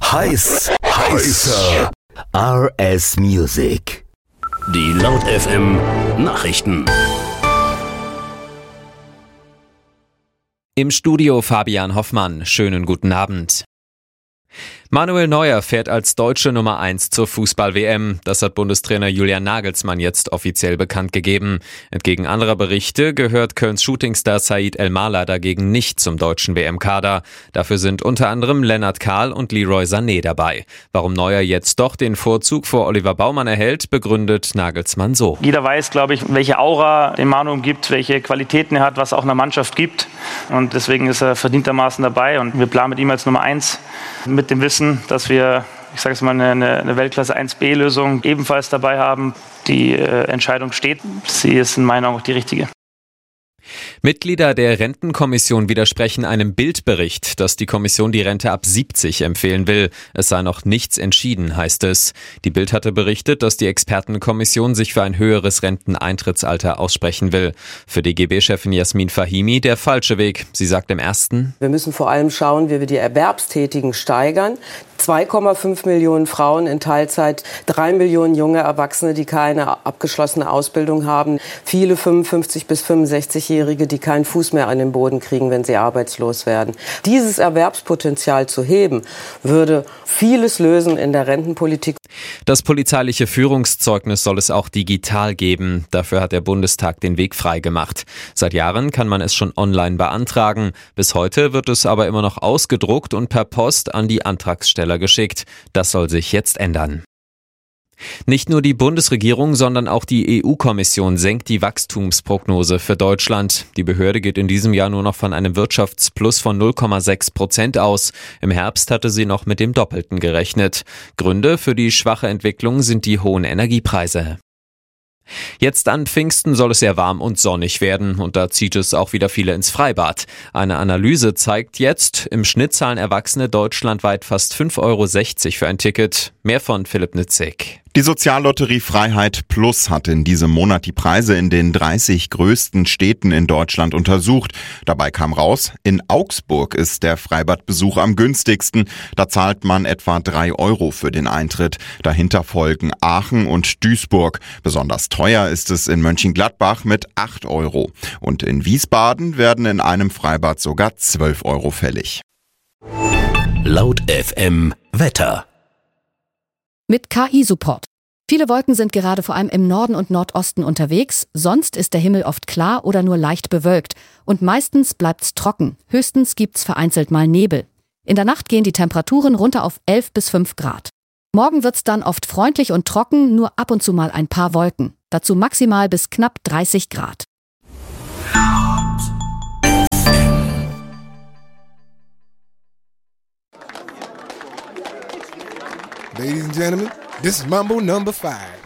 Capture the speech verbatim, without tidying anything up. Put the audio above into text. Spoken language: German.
Heiß, heißer R S Music. Die Laut F M Nachrichten. Im Studio Fabian Hoffmann. Schönen guten Abend. Manuel Neuer fährt als deutsche Nummer eins zur Fußball-W M. Das hat Bundestrainer Julian Nagelsmann jetzt offiziell bekannt gegeben. Entgegen anderer Berichte gehört Kölns Shootingstar Said El-Mala dagegen nicht zum deutschen W M-Kader. Dafür sind unter anderem Lennart Kahl und Leroy Sané dabei. Warum Neuer jetzt doch den Vorzug vor Oliver Baumann erhält, begründet Nagelsmann so. Jeder weiß, glaube ich, welche Aura dem Manu gibt, welche Qualitäten er hat, was auch einer Mannschaft gibt. Und deswegen ist er verdientermaßen dabei. Und wir planen mit ihm als Nummer eins mit dem Wissen, dass wir, ich sage es mal, eine, eine Weltklasse eins B Lösung ebenfalls dabei haben. Die äh, Entscheidung steht. Sie ist in meinen Augen auch die richtige. Mitglieder der Rentenkommission widersprechen einem Bild-Bericht, dass die Kommission die Rente ab siebzig empfehlen will. Es sei noch nichts entschieden, heißt es. Die Bild hatte berichtet, dass die Expertenkommission sich für ein höheres Renteneintrittsalter aussprechen will. Für D G B-Chefin Jasmin Fahimi der falsche Weg. Sie sagt im ersten: Wir müssen vor allem schauen, wie wir die Erwerbstätigen steigern. zwei Komma fünf Millionen Frauen in Teilzeit, drei Millionen junge Erwachsene, die keine abgeschlossene Ausbildung haben, viele fünfundfünfzig- bis fünfundsechzigjährige, die keinen Fuß mehr an den Boden kriegen, wenn sie arbeitslos werden. Dieses Erwerbspotenzial zu heben, würde vieles lösen in der Rentenpolitik. Das polizeiliche Führungszeugnis soll es auch digital geben. Dafür hat der Bundestag den Weg freigemacht. Seit Jahren kann man es schon online beantragen. Bis heute wird es aber immer noch ausgedruckt und per Post an die Antragsteller geschickt. Das soll sich jetzt ändern. Nicht nur die Bundesregierung, sondern auch die E U-Kommission senkt die Wachstumsprognose für Deutschland. Die Behörde geht in diesem Jahr nur noch von einem Wirtschaftsplus von null Komma sechs Prozent aus. Im Herbst hatte sie noch mit dem Doppelten gerechnet. Gründe für die schwache Entwicklung sind die hohen Energiepreise. Jetzt an Pfingsten soll es sehr warm und sonnig werden und da zieht es auch wieder viele ins Freibad. Eine Analyse zeigt jetzt, im Schnitt zahlen Erwachsene deutschlandweit fast fünf Euro sechzig für ein Ticket. Mehr von Philipp Nitzig. Die Soziallotterie Freiheit Plus hat in diesem Monat die Preise in den dreißig größten Städten in Deutschland untersucht. Dabei kam raus, in Augsburg ist der Freibadbesuch am günstigsten. Da zahlt man etwa drei Euro für den Eintritt. Dahinter folgen Aachen und Duisburg. Besonders teuer ist es in Mönchengladbach mit acht Euro. Und in Wiesbaden werden in einem Freibad sogar zwölf Euro fällig. Laut F M Wetter. Mit K I-Support. Viele Wolken sind gerade vor allem im Norden und Nordosten unterwegs, sonst ist der Himmel oft klar oder nur leicht bewölkt. Und meistens bleibt's trocken, höchstens gibt's vereinzelt mal Nebel. In der Nacht gehen die Temperaturen runter auf elf bis fünf Grad. Morgen wird's dann oft freundlich und trocken, nur ab und zu mal ein paar Wolken. Dazu maximal bis knapp dreißig Grad. Ladies and gentlemen, this is Mambo number five.